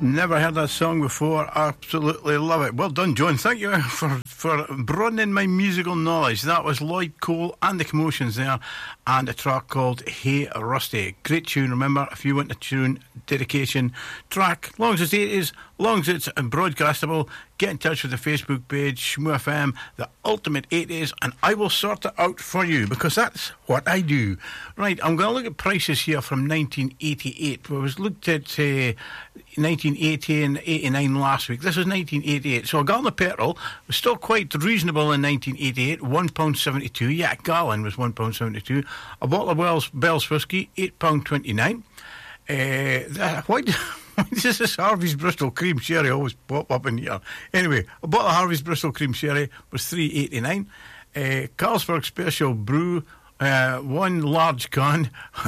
Never heard that song before. Absolutely love it. Well done, John. Thank you for broadening my musical knowledge. That was Lloyd Cole and the Commotions there, and a track called Hey Rusty. Great tune. Remember, if you want a tune dedication track, long as it's 80s, long as it's broadcastable, get in touch with the Facebook page, Shmoo FM, the ultimate 80s, and I will sort it out for you, because that's what I do. Right, I'm going to look at prices here from 1988. We was looked at 1980 and 89 last week. This is 1988. So a gallon of petrol was still quite reasonable in 1988, £1.72. Yeah, a gallon was £1.72. A bottle of Bell's whiskey, £8.29. Why does this Harvey's Bristol Cream Sherry always pop up in here? Anyway, a bottle of Harvey's Bristol Cream Sherry was £3.89. Carlsberg Special Brew, one large can,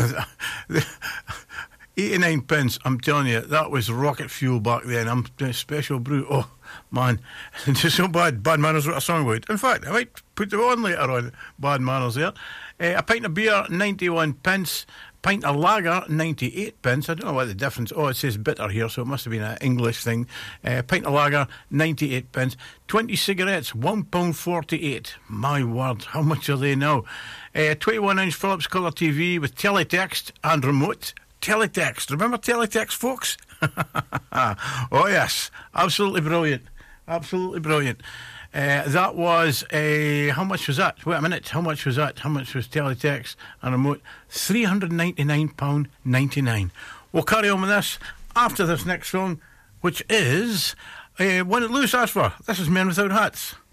89 pence. I'm telling you, that was rocket fuel back then. Special Brew. Oh, man. It's so bad. Bad Manners wrote a song about it. In fact, I might put it on later on. Bad Manners there. A pint of beer, 91 pence. Pint of lager, 98 pence. I don't know what the difference. Oh, it says bitter here, so it must have been an English thing. Pint of lager, 98 pence. 20 cigarettes, £1.48. My word, how much are they now? 21-inch Philips colour TV with teletext and remote. Teletext. Remember teletext, folks? Oh, yes. Absolutely brilliant. Absolutely brilliant. That was how much was that? Wait a minute. How much was that? How much was teletext and remote? £399.99. We'll carry on with this after this next song, which is one that Lewis asked for. This is Men Without Hats.